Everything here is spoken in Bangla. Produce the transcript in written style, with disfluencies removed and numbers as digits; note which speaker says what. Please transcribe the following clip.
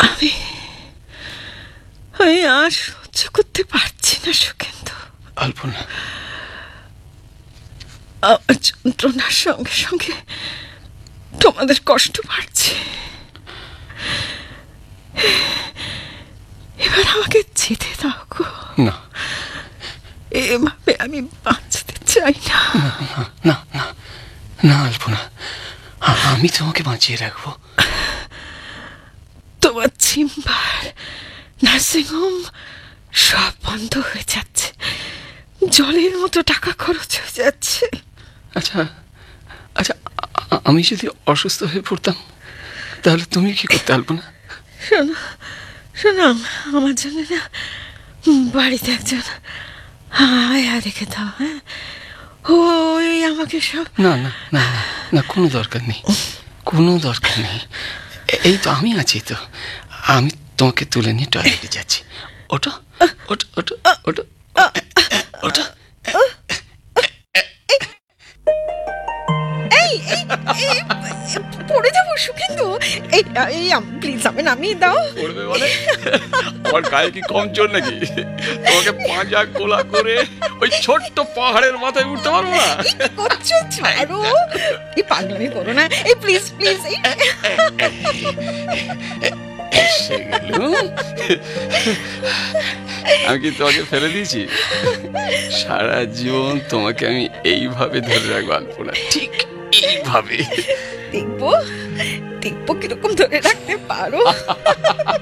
Speaker 1: আমি আমি আর সহ্য করতে পারছি না সুখেন্দু।
Speaker 2: আলপনা,
Speaker 1: আমার যন্ত্রণার সঙ্গে সঙ্গে তোমাদের কষ্ট বাড়ছে। এবার আমাকে যেতে দাও গো।
Speaker 2: না,
Speaker 1: এভাবে আমি বাঁচতে চাই না।
Speaker 2: না না না আলপনা, আমি তোমাকে বাঁচিয়ে রাখবো।
Speaker 1: তোমার চেম্বার, নার্সিংহোম সব বন্ধ হয়ে যাচ্ছে, জলের মতো টাকা খরচ হয়ে যাচ্ছে।
Speaker 2: আচ্ছা আচ্ছা, আমি যদি অসুস্থ হয়ে পড়তাম তাহলে তুমি কি করতে আলপনা?
Speaker 1: শোনো শোনো, আমার জন্য না বাড়িতে একজন আয়া রেখে দাও। হ্যাঁ, ওই আমাকে সব।
Speaker 2: না না না না, কোনো দরকার নেই, কোনো দরকার নেই। এই তো আমি আছি তো, আমি তোমাকে তুলে নিয়ে টয়লেটে যাচ্ছি। ওটা ওটা ওটা ওটা ওটা।
Speaker 1: পড়ে যাবো সুখেন্দু, এই প্লিজ আমি নামিয়ে দাও।
Speaker 2: পড়বে মানে? আমার গায়ে কি কম জোর নাকি? তোমাকে পাঁজা গোলা করে ওই ছোট্ট পাহাড়ের মাথায় উঠতে পারবো না?
Speaker 1: করছো ছাড়ো, এই পাগলামি করো না, এই প্লিজ প্লিজ।
Speaker 2: আমি কি তোমাকে ফেলে দিয়েছি? সারা জীবন তোমাকে আমি এইভাবে ধরে রাখবো আলপনা, ঠিক এইভাবে।
Speaker 1: দেখবো দেখবো কিরকম ধরে রাখতে পারো।